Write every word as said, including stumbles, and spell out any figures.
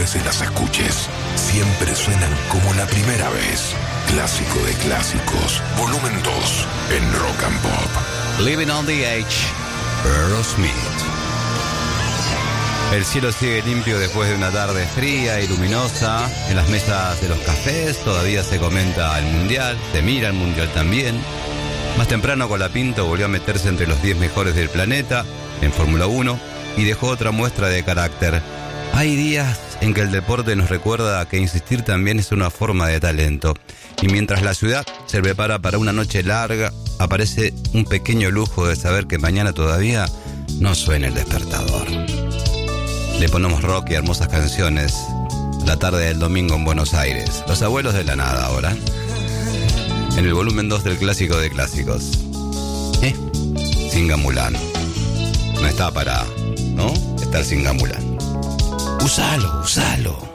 veces las escuches, siempre suenan como la primera vez. Clásico de clásicos, volumen dos, en Rock and Pop. Living on the Edge, Aerosmith. El cielo sigue limpio después de una tarde fría y luminosa. En las mesas de los cafés todavía se comenta el Mundial, se mira el Mundial también. Más temprano Colapinto volvió a meterse entre los diez mejores del planeta en Fórmula uno y dejó otra muestra de carácter. Hay días en que el deporte nos recuerda que insistir también es una forma de talento. Y mientras la ciudad se prepara para una noche larga, aparece un pequeño lujo de saber que mañana todavía no suena el despertador. Le ponemos rock y hermosas canciones la tarde del domingo en Buenos Aires. Los abuelos de la nada ahora. En el volumen dos del clásico de clásicos. ¿Eh? Sin Gamulán. No está para, ¿no? Estar sin Gamulán. Usalo, usalo.